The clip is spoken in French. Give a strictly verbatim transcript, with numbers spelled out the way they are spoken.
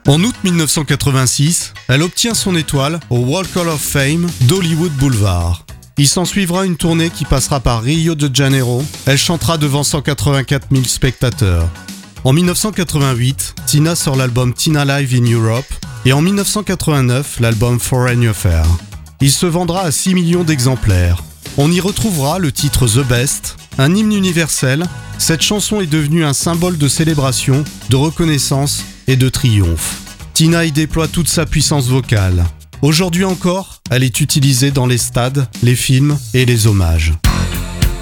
En août mille neuf cent quatre-vingt-six, elle obtient son étoile au Walk of Fame d'Hollywood Boulevard. Il s'ensuivra une tournée qui passera par Rio de Janeiro. Elle chantera devant cent quatre-vingt-quatre mille spectateurs. En mille neuf cent quatre-vingt-huit, Tina sort l'album Tina Live in Europe et en mille neuf cent quatre-vingt-neuf, l'album Foreign Affair. Il se vendra à six millions d'exemplaires. On y retrouvera le titre The Best, un hymne universel. Cette chanson est devenue un symbole de célébration, de reconnaissance et de triomphe. Tina y déploie toute sa puissance vocale. Aujourd'hui encore, elle est utilisée dans les stades, les films et les hommages.